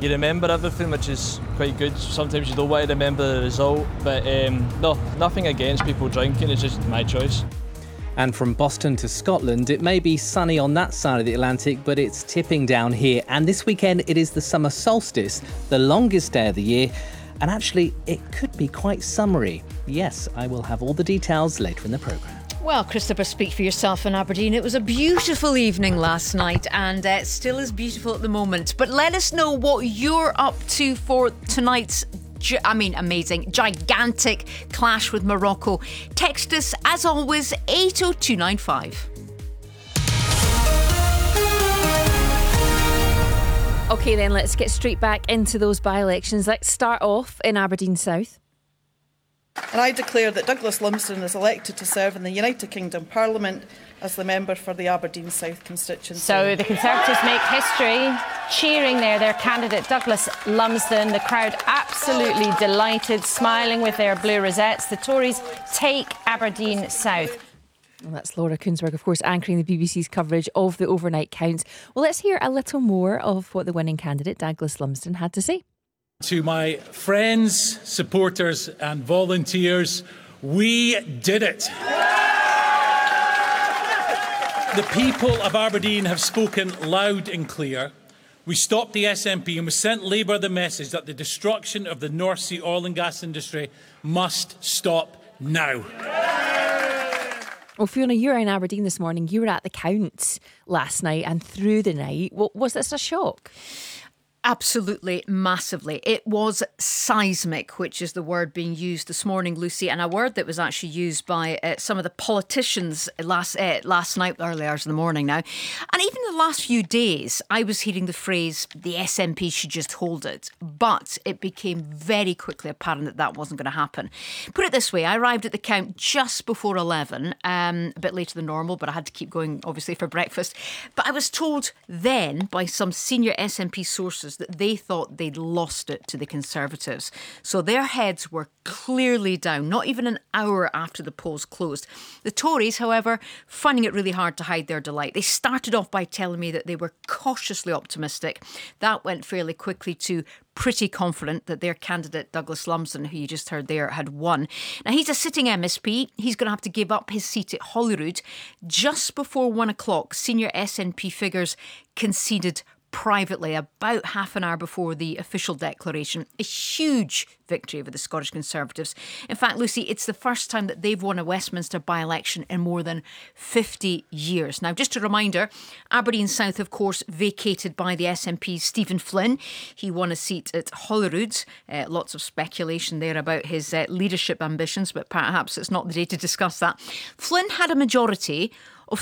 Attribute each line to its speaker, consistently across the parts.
Speaker 1: you remember everything, which is quite good. Sometimes you don't want to remember the result, but no, nothing against people drinking, it's just my choice.
Speaker 2: And from Boston to Scotland, it may be sunny on that side of the Atlantic, but it's tipping down here. And this weekend, it is the summer solstice, the longest day of the year. And actually, it could be quite summery. Yes, I will have all the details later in the programme.
Speaker 3: Well, Christopher, speak for yourself in Aberdeen. It was a beautiful evening last night and still is beautiful at the moment. But let us know what you're up to for tonight's amazing, gigantic clash with Morocco. Text us, as always, 80295.
Speaker 4: OK, then let's get straight back into those by-elections. Let's start off in Aberdeen South.
Speaker 5: And I declare that Douglas Lumsden is elected to serve in the United Kingdom Parliament as the member for the Aberdeen South constituency.
Speaker 6: So the Conservatives make history, cheering their candidate Douglas Lumsden. The crowd absolutely delighted, smiling with their blue rosettes. The Tories take Aberdeen South.
Speaker 4: Well, that's Laura Kunsberg, of course, anchoring the BBC's coverage of the overnight counts. Well, let's hear a little more of what the winning candidate, Douglas Lumsden, had to say.
Speaker 7: To my friends, supporters and volunteers, we did it. The people of Aberdeen have spoken loud and clear. We stopped the SNP and we sent Labour the message that the destruction of the North Sea oil and gas industry must stop now.
Speaker 4: Well, Fiona, you were in Aberdeen this morning. You were at the counts last night and through the night. Was this a shock?
Speaker 3: Absolutely, massively. It was seismic, which is the word being used this morning, Lucy, and a word that was actually used by some of the politicians last night, early hours in the morning now. And even the last few days, I was hearing the phrase, the SNP should just hold it. But it became very quickly apparent that that wasn't going to happen. Put it this way, I arrived at the count just before 11, a bit later than normal, but I had to keep going, obviously, for breakfast. But I was told then by some senior SNP sources that they thought they'd lost it to the Conservatives. So their heads were clearly down, not even an hour after the polls closed. The Tories, however, finding it really hard to hide their delight. They started off by telling me that they were cautiously optimistic. That went fairly quickly to pretty confident that their candidate, Douglas Lumsden, who you just heard there, had won. Now, he's a sitting MSP. He's going to have to give up his seat at Holyrood. Just before 1 o'clock, senior SNP figures conceded privately about half an hour before the official declaration. A huge victory over the Scottish Conservatives. In fact, Lucy, it's the first time that they've won a Westminster by-election in more than 50 years. Now, just a reminder, Aberdeen South, of course, vacated by the SNP's Stephen Flynn. He won a seat at Holyrood. Lots of speculation there about his leadership ambitions, but perhaps it's not the day to discuss that. Flynn had a majority of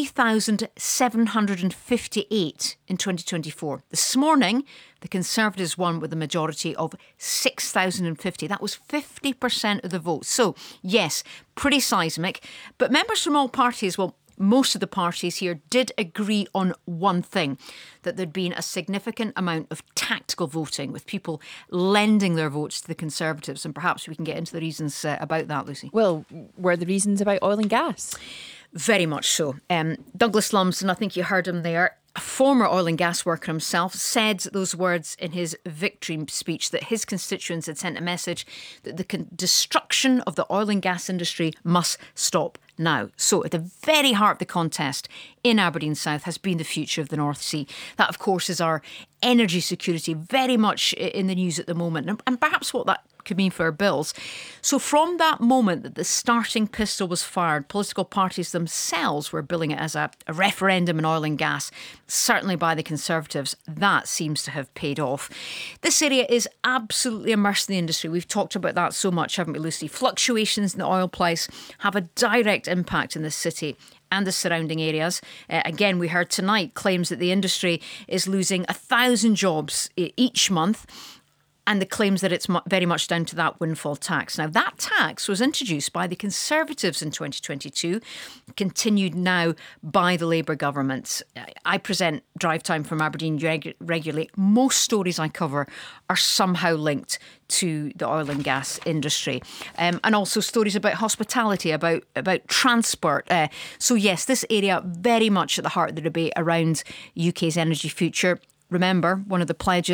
Speaker 3: 3,758 in 2024. This morning, the Conservatives won with a majority of 6,050. That was 50% of the vote. So, yes, pretty seismic. But members from all parties, well, most of the parties here did agree on one thing, that there'd been a significant amount of tactical voting, with people lending their votes to the Conservatives. And perhaps we can get into the reasons about that, Lucy.
Speaker 4: Well, were the reasons about oil and gas?
Speaker 3: Very much so. Douglas Lumsden, I think you heard him there, a former oil and gas worker himself, said those words in his victory speech, that his constituents had sent a message that the destruction of the oil and gas industry must stop now. So at the very heart of the contest in Aberdeen South has been the future of the North Sea. That, of course, is our energy security, very much in the news at the moment, and perhaps what that could mean for our bills. So from that moment that the starting pistol was fired, political parties themselves were billing it as a referendum in oil and gas, certainly by the Conservatives. That seems to have paid off. This area is absolutely immersed in the industry. We've talked about that so much, haven't we, Lucy? Fluctuations in the oil price have a direct impact in the city and the surrounding areas. Again, we heard tonight claims that the industry is losing 1,000 jobs each month, and the claims that it's very much down to that windfall tax. Now, that tax was introduced by the Conservatives in 2022, continued now by the Labour government. I present Drive Time from Aberdeen regularly. Most stories I cover are somehow linked to the oil and gas industry, and also stories about hospitality, about transport. So yes, this area very much at the heart of the debate around UK's energy future. Remember, one of the pledges